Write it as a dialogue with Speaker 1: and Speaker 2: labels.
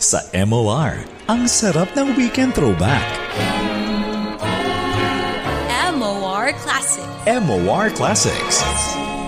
Speaker 1: sa MOR. Ang sarap ng weekend throwback.
Speaker 2: MOR Classics.
Speaker 1: MOR Classics.